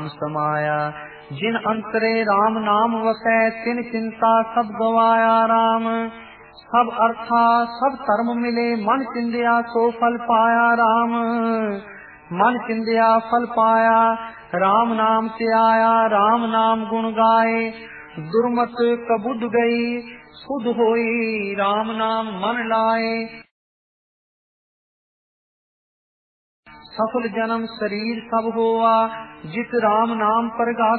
समाया। जिन अंतरे राम नाम वसै तिन चिंता सब गवाया राम। सब अर्था सब धर्म मिले मन चिंदिया सो फल पाया राम। मन चिंदिया फल पाया राम नाम से आया। राम नाम गुण गाए दुर्मत कबुद गई। सुध होई राम नाम मन लाए। सफल जन्म शरीर सब होआ जित राम नाम परगा